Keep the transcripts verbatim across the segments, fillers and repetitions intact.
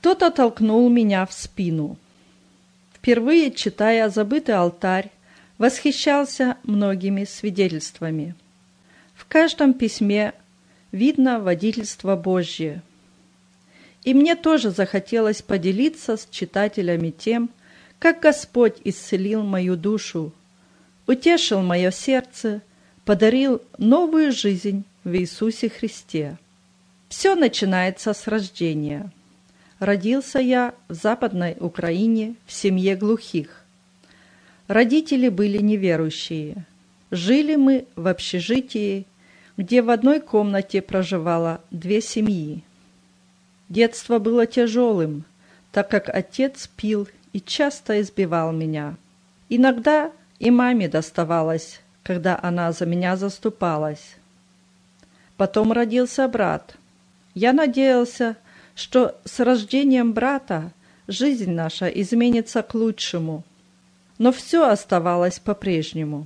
Кто-то толкнул меня в спину. Впервые, читая «Забытый алтарь», восхищался многими свидетельствами. В каждом письме видно водительство Божье. И мне тоже захотелось поделиться с читателями тем, как Господь исцелил мою душу, утешил мое сердце, подарил новую жизнь в Иисусе Христе. Все начинается с рождения. Родился я в Западной Украине в семье глухих. Родители были неверующие. Жили мы в общежитии, где в одной комнате проживало две семьи. Детство было тяжелым, так как отец пил и часто избивал меня. Иногда и маме доставалось, когда она за меня заступалась. Потом родился брат. Я надеялся, что с рождением брата жизнь наша изменится к лучшему. Но все оставалось по-прежнему.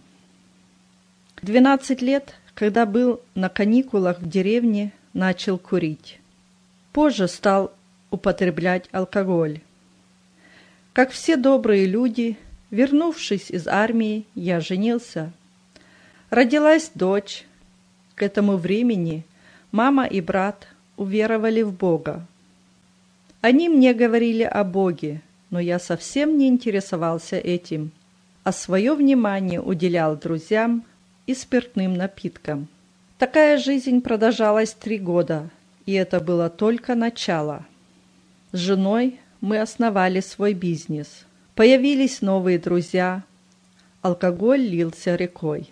В двенадцать лет, когда был на каникулах в деревне, начал курить. Позже стал употреблять алкоголь. Как все добрые люди, вернувшись из армии, я женился. Родилась дочь. К этому времени мама и брат уверовали в Бога. Они мне говорили о Боге, но я совсем не интересовался этим, а свое внимание уделял друзьям и спиртным напиткам. Такая жизнь продолжалась три года, и это было только начало. С женой мы основали свой бизнес. Появились новые друзья. Алкоголь лился рекой.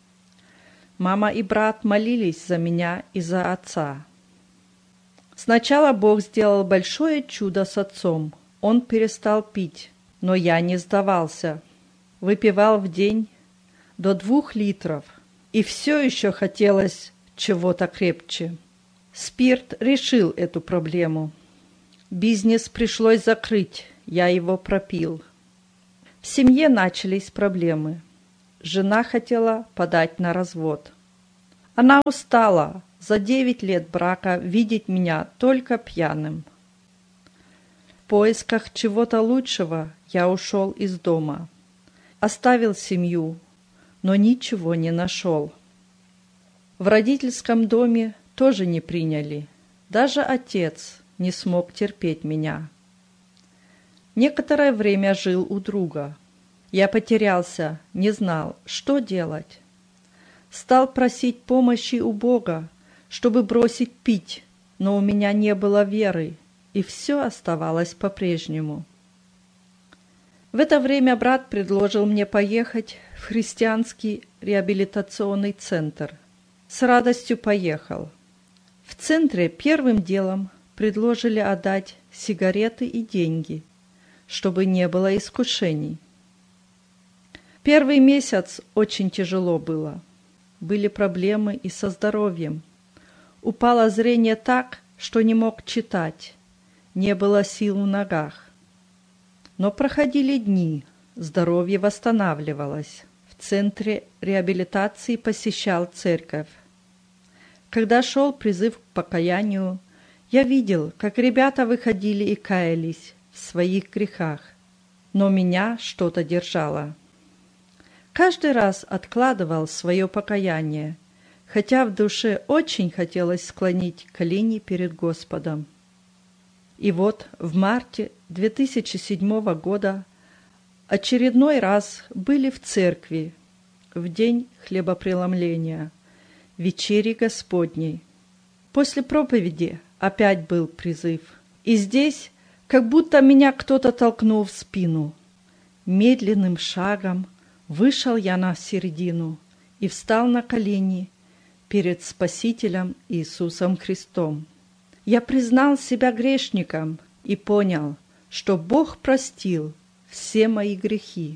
Мама и брат молились за меня и за отца. Сначала Бог сделал большое чудо с отцом. Он перестал пить, но я не сдавался. Выпивал в день до двух литров, и все еще хотелось чего-то крепче. Спирт решил эту проблему. Бизнес пришлось закрыть, я его пропил. В семье начались проблемы. Жена хотела подать на развод. Она устала за девять лет брака видеть меня только пьяным. В поисках чего-то лучшего я ушел из дома. Оставил семью, но ничего не нашел. В родительском доме тоже не приняли. Даже отец не смог терпеть меня. Некоторое время жил у друга. Я потерялся, не знал, что делать. Стал просить помощи у Бога, чтобы бросить пить, но у меня не было веры, и все оставалось по-прежнему. В это время брат предложил мне поехать в христианский реабилитационный центр. С радостью поехал. В центре первым делом предложили отдать сигареты и деньги, чтобы не было искушений. Первый месяц очень тяжело было. Были проблемы и со здоровьем. Упало зрение так, что не мог читать. Не было сил в ногах. Но проходили дни, здоровье восстанавливалось. В центре реабилитации посещал церковь. Когда шел призыв к покаянию, я видел, как ребята выходили и каялись в своих грехах. Но меня что-то держало. Каждый раз откладывал свое покаяние, хотя в душе очень хотелось склонить колени перед Господом. И вот в марте две тысячи седьмого года очередной раз были в церкви в день хлебопреломления, вечери Господней. После проповеди опять был призыв, и здесь как будто меня кто-то толкнул в спину. Медленным шагом вышел я на середину и встал на колени перед Спасителем Иисусом Христом. Я признал себя грешником и понял, что Бог простил все мои грехи.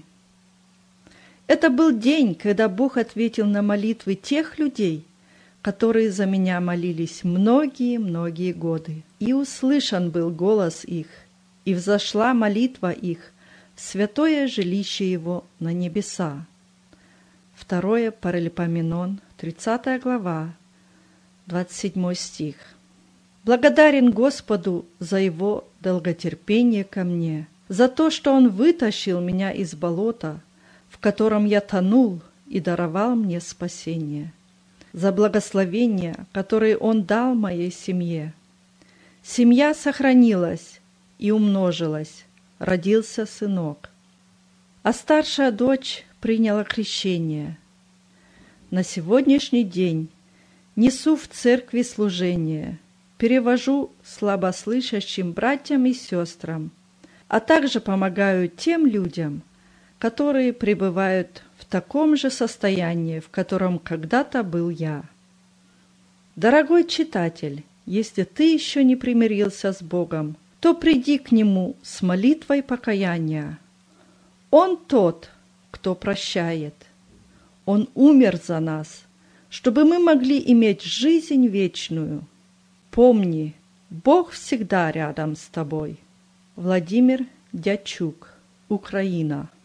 Это был день, когда Бог ответил на молитвы тех людей, которые за меня молились многие-многие годы. И услышан был голос их, и взошла молитва их в святое жилище Его на небеса. Второе Паралипоменон, тридцатая глава, двадцать седьмой стих. Благодарен Господу за Его долготерпение ко мне, за то, что Он вытащил меня из болота, в котором я тонул, и даровал мне спасение, за благословения, которые Он дал моей семье. Семья сохранилась и умножилась, родился сынок, а старшая дочь приняла крещение. На сегодняшний день несу в церкви служение, перевожу слабослышащим братьям и сестрам, а также помогаю тем людям, которые пребывают в таком же состоянии, в котором когда-то был я. Дорогой читатель, если ты еще не примирился с Богом, то приди к Нему с молитвой покаяния. Он тот, кто прощает. Он умер за нас, чтобы мы могли иметь жизнь вечную. Помни, Бог всегда рядом с тобой. Владимир Дячук, Украина.